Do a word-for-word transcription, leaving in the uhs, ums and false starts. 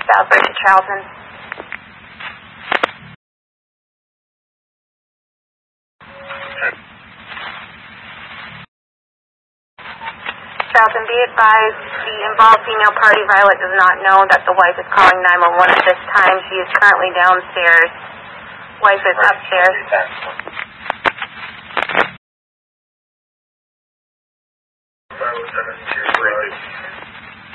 Southbridge to Charlton. Charlton, be advised, the involved female party, Violet, does not know that the wife is calling nine one one at this time. She is currently downstairs. Wife is upstairs. Five oh seven two.